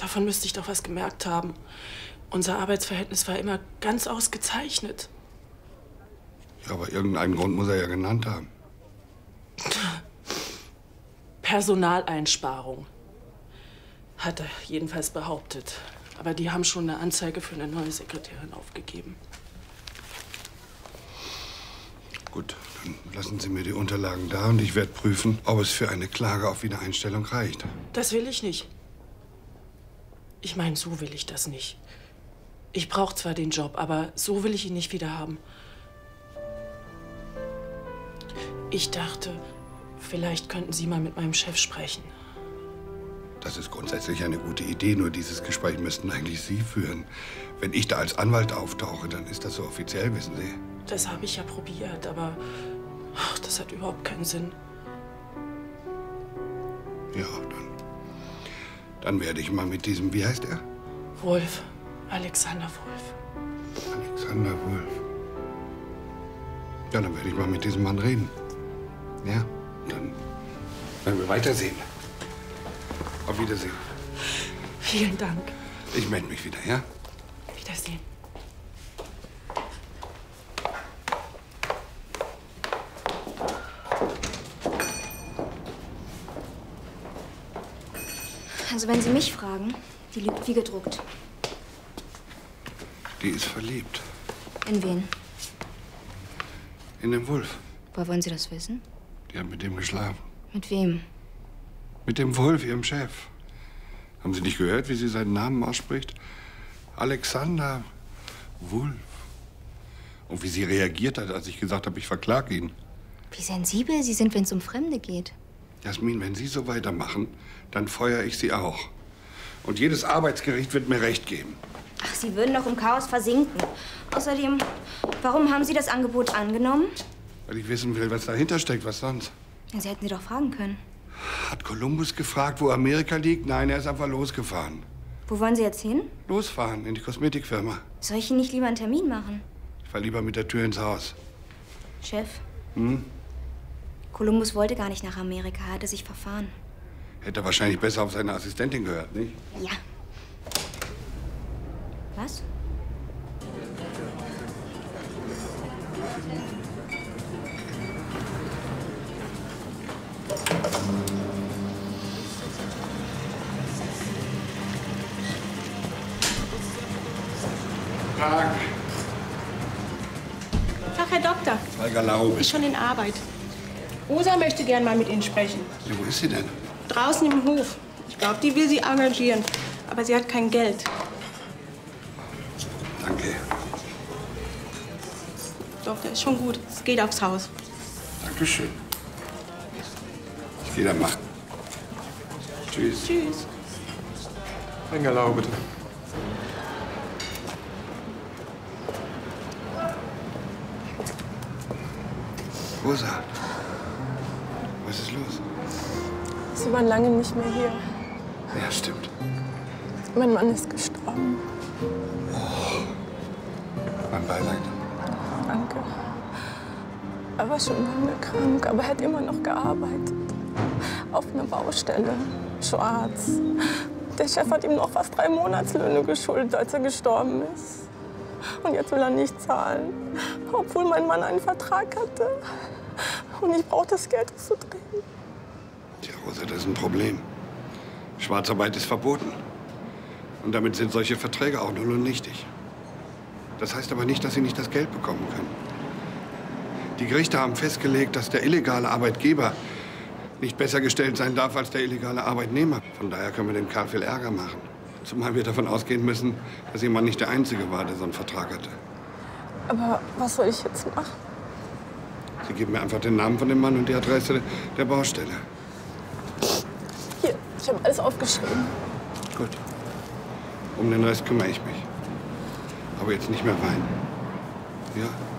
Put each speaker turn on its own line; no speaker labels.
Davon müsste ich doch was gemerkt haben. Unser Arbeitsverhältnis war immer ganz ausgezeichnet.
Ja, aber irgendeinen Grund muss er ja genannt haben.
Personaleinsparung. Hat er jedenfalls behauptet. Aber die haben schon eine Anzeige für eine neue Sekretärin aufgegeben.
Gut, dann lassen Sie mir die Unterlagen da und ich werde prüfen, ob es für eine Klage auf Wiedereinstellung reicht.
Das will ich nicht. Ich meine, so will ich das nicht. Ich brauche zwar den Job, aber so will ich ihn nicht wieder haben. Ich dachte, vielleicht könnten Sie mal mit meinem Chef sprechen.
Das ist grundsätzlich eine gute Idee, nur dieses Gespräch müssten eigentlich Sie führen. Wenn ich da als Anwalt auftauche, dann ist das so offiziell, wissen Sie.
Das habe ich ja probiert, aber das hat überhaupt keinen Sinn.
Ja, dann werde ich mal mit diesem, wie heißt er?
Wolf. Alexander Wolf.
Alexander Wolf. Ja, dann werde ich mal mit diesem Mann reden. Ja, dann werden wir weitersehen. Auf Wiedersehen.
Vielen Dank.
Ich melde mich wieder, ja?
Wiedersehen.
Also wenn Sie mich fragen, die lügt wie gedruckt.
Die ist verliebt.
In wen?
In den Wolf.
Woher wollen Sie das wissen?
Die hat mit dem geschlafen.
Mit wem?
Mit dem Wolf, ihrem Chef. Haben Sie nicht gehört, wie sie seinen Namen ausspricht? Alexander Wolf. Und wie sie reagiert hat, als ich gesagt habe, ich verklage ihn.
Wie sensibel Sie sind, wenn es um Fremde geht.
Jasmin, wenn Sie so weitermachen, dann feuere ich Sie auch. Und jedes Arbeitsgericht wird mir Recht geben.
Ach, Sie würden doch im Chaos versinken. Außerdem, warum haben Sie das Angebot angenommen?
Weil ich wissen will, was dahinter steckt, was sonst.
Ja, Sie hätten Sie doch fragen können.
Hat Kolumbus gefragt, wo Amerika liegt? Nein, er ist einfach losgefahren.
Wo wollen Sie jetzt hin?
Losfahren, in die Kosmetikfirma.
Soll ich Ihnen nicht lieber einen Termin machen?
Ich fahr lieber mit der Tür ins Haus.
Chef,
Hm?
Kolumbus wollte gar nicht nach Amerika, er hatte sich verfahren.
Hätte er wahrscheinlich besser auf seine Assistentin gehört, nicht?
Ja. Was?
Tag.
Ach, Herr Doktor,
Holger Laube.
ist schon in Arbeit. Rosa möchte gern mal mit Ihnen sprechen.
Ja, wo ist sie denn?
Draußen im Hof. Ich glaube, die will Sie engagieren. Aber sie hat kein Geld.
Danke.
Doktor, ist schon gut. Es geht aufs Haus.
Dankeschön. Ich gehe dann machen. Tschüss.
Tschüss.
Holger Laube, bitte.
Rosa, was ist los?
Sie waren lange nicht mehr hier.
Ja, stimmt.
Mein Mann ist gestorben.
Oh. Mein Beileid.
Danke. Er war schon lange krank, aber er hat immer noch gearbeitet. Auf einer Baustelle. Schwarz. Der Chef hat ihm noch fast 3 Monatslöhne geschuldet, als er gestorben ist. Und jetzt will er nicht zahlen. Obwohl mein Mann einen Vertrag hatte. Und ich brauche das Geld, das zu drehen.
Tja, Rosa, das ist ein Problem. Schwarzarbeit ist verboten. Und damit sind solche Verträge auch null und nichtig. Das heißt aber nicht, dass Sie nicht das Geld bekommen können. Die Gerichte haben festgelegt, dass der illegale Arbeitgeber nicht besser gestellt sein darf als der illegale Arbeitnehmer. Von daher können wir dem Kerl viel Ärger machen. Zumal wir davon ausgehen müssen, dass Ihr Mann nicht der Einzige war, der so einen Vertrag hatte.
Aber was soll ich jetzt machen?
Sie geben mir einfach den Namen von dem Mann und die Adresse der Baustelle.
Hier, ich habe alles aufgeschrieben.
Gut. Um den Rest kümmere ich mich. Aber jetzt nicht mehr weinen. Ja?